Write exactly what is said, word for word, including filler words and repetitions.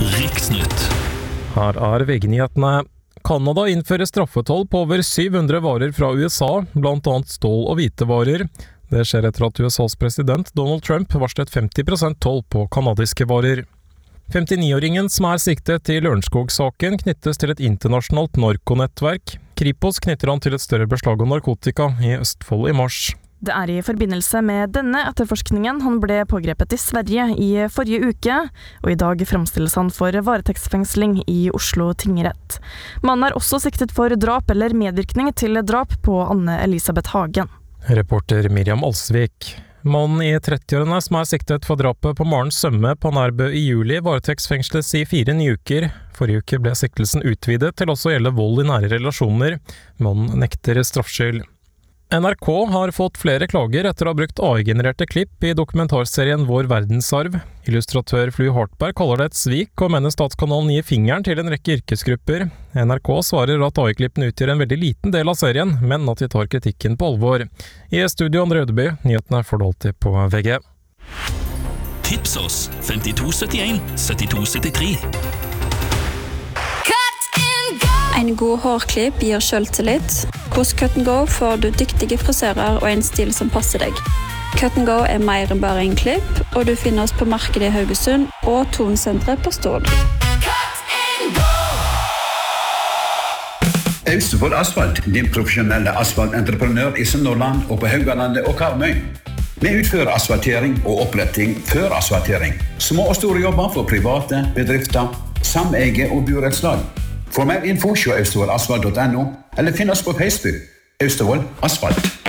Riksnytt. Her er V G-nyhetene. Kanada innfører straffetoll på over syv hundre varer fra U S A, blant annet stål og hvitevarer. Det skjer etter at U S A's president Donald Trump varslet femti prosent toll på kanadiske varer. femtini-åringen som er siktet i Lørenskog-saken knyttes til et internasjonalt narkonettverk. Kripos knytter han til et større beslag av narkotika i Østfold i mars. Det er i forbindelse med denne etterforskningen han ble pågrepet i Sverige i forrige uke, og i dag fremstilles han for varetektsfengsling i Oslo tingrett. Mannen er også siktet for drap eller medvirkning til drap på Anne Elisabeth Hagen. Reporter Miriam Alsvik. Mannen i trettiårene som er siktet for drapet på Maren Sømme på Nærbø i juli varetektsfengsles i fire nye uker. Forrige uke ble siktelsen utvidet til også å gjelde vold i nære relasjoner. Mannen nekter straffskyld. N R K har fått flere klager etter å ha brukt A I-genererte klipp i dokumentarserien Vår verdensarv. Illustratør Flu Hartberg kaller det et svik, og mener Statskanalen gir fingeren til en rekke yrkesgrupper. N R K svarer at A I-klippene utgjør en veldig liten del av serien, men at de tar kritikken på alvor. I studio Andre Ødeby, nyhetene får du alltid på V G. Tips oss femtito syttien syttito syttitre. En god hårklipp gir selvtillit. Hos Cut and Go får du dyktige frisører og en stil som passer deg. Cut and Go er mer enn bare en klipp, og du finner oss på markedet i Haugesund og Tonsenteret på Stord. Austevoll Asfalt, din profesjonelle asfaltentreprenør i Sunnhordland og på Haugalandet og Karmøy. Vi utfører asfaltering og oppretting før asfaltering. Små og store jobber for private, bedrifter, sameie og burettslag. For mer info se austevoll asfalt punktum no eller finn oss på Facebook Austevoll Asfalt.